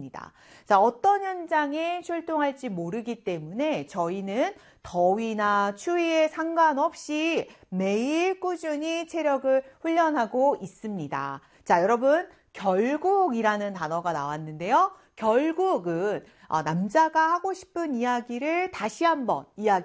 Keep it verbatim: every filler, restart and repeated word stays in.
있습니다. 자, 어떤 현장에 출동할지 모르기 때문에 저희는 더위나 추위에 상관없이 매일 꾸준히 체력을 훈련하고 있습니다. 자, 여러분, 결국이라는 단어가 나왔는데요. 결국은 남자가 하고 싶은 이야기를 다시 한번 이야기